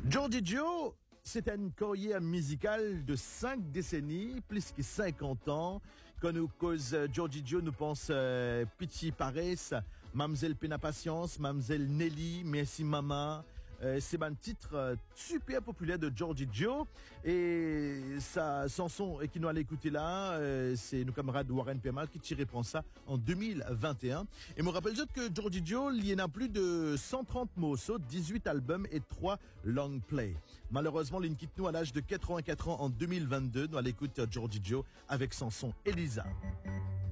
Georgie Joe, c'est une carrière musicale de 5 décennies, plus que 50 ans. Quand nous cause Georgie Joe, nous pense Petit Paresse, Mamzelle Pena Patience, Mamzelle Nelly, Merci Mama. C'est un titre super populaire de Georgie Joe et sa chanson qui nous allons écouter là, c'est nos camarades Warren Pemal qui reprend ça en 2021. Et me rappelle juste que Georgie Joe, il y en a plus de 130 morceaux, 18 albums et 3 long play. Malheureusement, il quitte nous à l'âge de 84 ans en 2022. Nous allons écouter Georgie Joe avec son son Elisa.